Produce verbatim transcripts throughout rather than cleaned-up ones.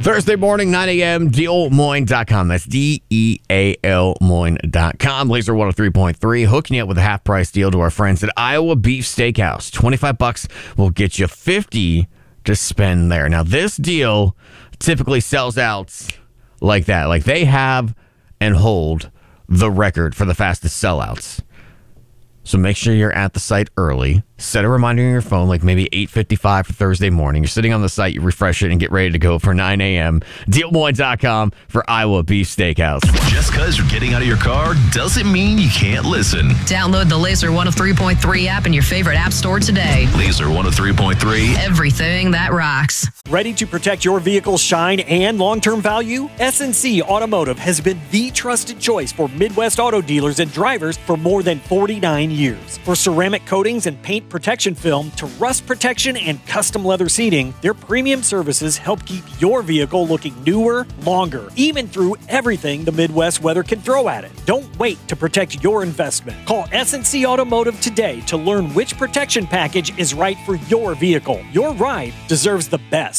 Thursday morning, nine a.m., deal moines dot com. That's D E A L moines dot com. Laser one oh three point three, hooking you up with a half-price deal to our friends at Iowa Beef Steakhouse. twenty-five bucks will get you fifty to spend there. Now, this deal typically sells out like that. Like, they have and hold the record for the fastest sellouts. So make sure you're at the site early. Set a reminder on your phone, like maybe eight fifty-five for Thursday morning. You're sitting on the site, you refresh it, and get ready to go for nine a.m. deal moines dot com for Iowa Beef Steakhouse. Just because you're getting out of your car doesn't mean you can't listen. Download the Laser one oh three point three app in your favorite app store today. Laser one oh three point three. Everything that rocks. Ready to protect your vehicle's shine and long-term value? S and C Automotive has been the trusted choice for Midwest auto dealers and drivers for more than forty-nine years. For ceramic coatings and paint protection film to rust protection and custom leather seating, their premium services help keep your vehicle looking newer, longer, even through everything the Midwest weather can throw at it. Don't wait to protect your investment. Call S and C Automotive today to learn which protection package is right for your vehicle. Your ride deserves the best.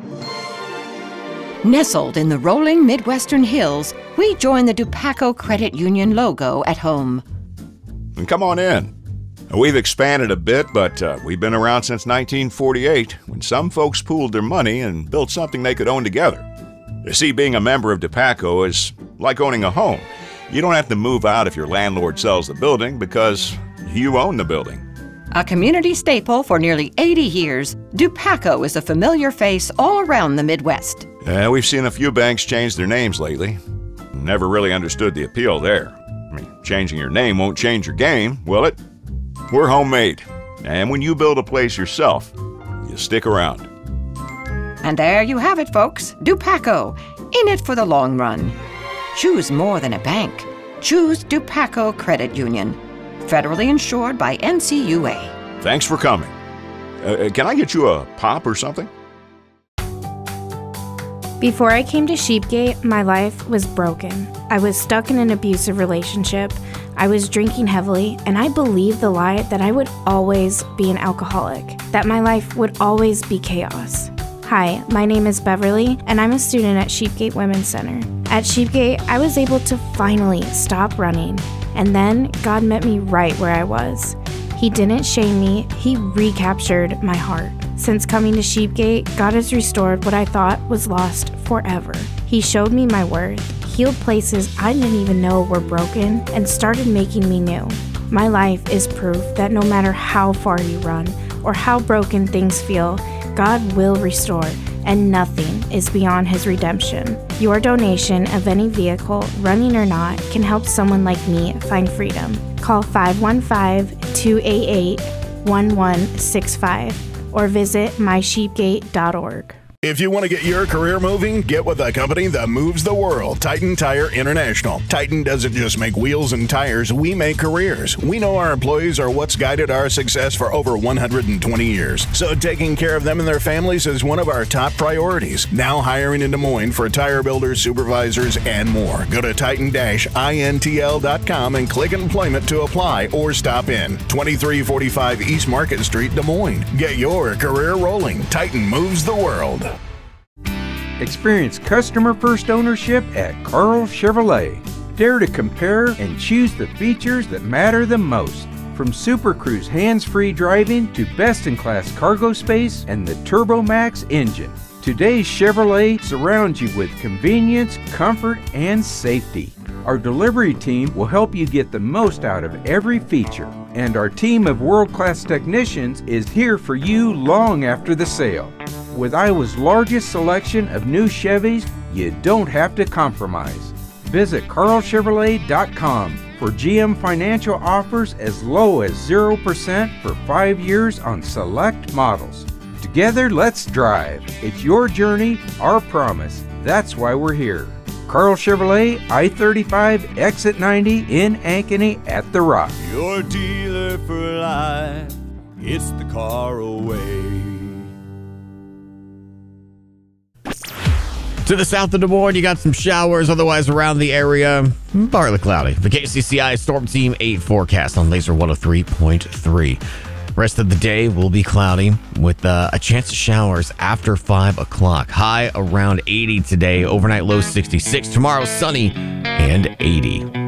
Nestled in the rolling Midwestern hills, we join the Dupaco Credit Union logo at home. And come on in. We've expanded a bit, but uh, we've been around since nineteen forty-eight, when some folks pooled their money and built something they could own together. You see, being a member of Dupaco is like owning a home. You don't have to move out if your landlord sells the building because you own the building. A community staple for nearly eighty years, Dupaco is a familiar face all around the Midwest. Uh, we've seen a few banks change their names lately. Never really understood the appeal there. I mean, changing your name won't change your game, will it? We're homemade, and when you build a place yourself, you stick around. And there you have it, folks. Dupaco, in it for the long run. Choose more than a bank. Choose Dupaco Credit Union. Federally insured by N C U A. Thanks for coming. Uh, can I get you a pop or something? Before I came to Sheepgate, my life was broken. I was stuck in an abusive relationship. I was drinking heavily, and I believed the lie that I would always be an alcoholic, that my life would always be chaos. Hi, my name is Beverly, and I'm a student at Sheepgate Women's Center. At Sheepgate, I was able to finally stop running, and then God met me right where I was. He didn't shame me, He recaptured my heart. Since coming to Sheepgate, God has restored what I thought was lost forever. He showed me my worth, healed places I didn't even know were broken, and started making me new. My life is proof that no matter how far you run or how broken things feel, God will restore, and nothing is beyond His redemption. Your donation of any vehicle, running or not, can help someone like me find freedom. Call five one five, two eight eight, one one six five or visit my sheepgate dot org. If you want to get your career moving, get with a company that moves the world. Titan Tire International. Titan doesn't just make wheels and tires, we make careers. We know our employees are what's guided our success for over one hundred twenty years. So taking care of them and their families is one of our top priorities. Now hiring in Des Moines for tire builders, supervisors, and more. Go to titan dash intl dot com and click employment to apply or stop in. twenty-three forty-five East Market Street, Des Moines. Get your career rolling. Titan moves the world. Experience customer-first ownership at Carl Chevrolet. Dare to compare and choose the features that matter the most. From Super Cruise hands-free driving to best-in-class cargo space and the TurboMax engine. Today's Chevrolet surrounds you with convenience, comfort, and safety. Our delivery team will help you get the most out of every feature. And our team of world-class technicians is here for you long after the sale. With Iowa's largest selection of new Chevys, you don't have to compromise. Visit carl chevrolet dot com for G M financial offers as low as zero percent for five years on select models. Together, let's drive. It's your journey, our promise. That's why we're here. Carl Chevrolet, I thirty-five, exit ninety in Ankeny at The Rock. Your dealer for life, it's the car away. To the south of Des Moines, you got some showers. Otherwise, around the area, partly cloudy. The K C C I Storm Team eight forecast on Laser one oh three point three. Rest of the day will be cloudy with uh, a chance of showers after five o'clock. High around eighty today. Overnight low sixty-six. Tomorrow sunny and eighty.